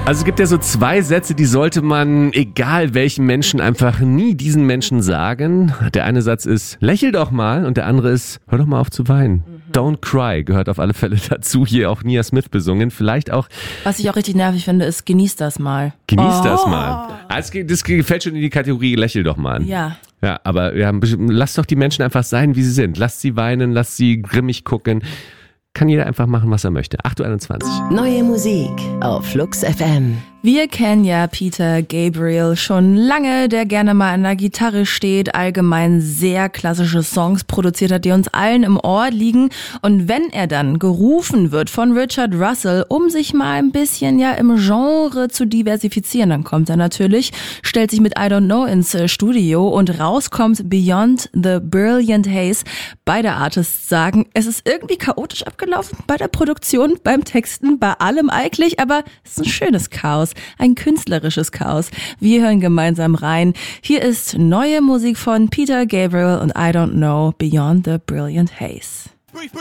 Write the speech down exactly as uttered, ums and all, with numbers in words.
Also es gibt ja so zwei Sätze, die sollte man, egal welchen Menschen, einfach nie diesen Menschen sagen. Der eine Satz ist, lächel doch mal, und der andere ist, hör doch mal auf zu weinen. Mhm. Don't cry gehört auf alle Fälle dazu, hier auch Nia Smith besungen. Vielleicht auch... Was ich auch richtig nervig finde, ist, genieß das mal. Genieß oh. das mal. Das, das gefällt schon in die Kategorie, lächel doch mal. Ja. Ja, aber ja, lass doch die Menschen einfach sein, wie sie sind. Lass sie weinen, lass sie grimmig gucken. Kann jeder einfach machen, was er möchte. acht Uhr einundzwanzig. Neue Musik auf Flux F M. Wir kennen ja Peter Gabriel schon lange, der gerne mal an der Gitarre steht, allgemein sehr klassische Songs produziert hat, die uns allen im Ohr liegen. Und wenn er dann gerufen wird von Richard Russell, um sich mal ein bisschen ja im Genre zu diversifizieren, dann kommt er natürlich, stellt sich mit I Don't Know ins Studio und rauskommt Beyond the Brilliant Haze. Beide Artists sagen, es ist irgendwie chaotisch abgelaufen bei der Produktion, beim Texten, bei allem eigentlich, aber es ist ein schönes Chaos. Ein künstlerisches Chaos. Wir hören gemeinsam rein. Hier ist neue Musik von Peter Gabriel und I Don't Know, Beyond the Brilliant Haze.